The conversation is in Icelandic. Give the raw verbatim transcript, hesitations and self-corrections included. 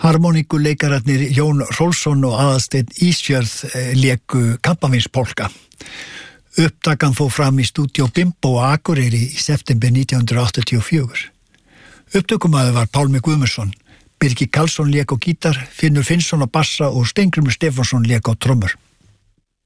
Harmoníkuleikararnir Jón Rolfsson og Aðalsteinn Ísfjörð léku Kampavinspolka. Upptakan fór fram í stúdíó Bimbo á Akureyri í september nítján hundrað áttatíu og fjögur. Upptökumaður var Pálmi Guðmundsson, Birgir Karlsson lék á gítar, Finnur Finnsson á bassa og Steingrímur Stefánsson lék á trommur.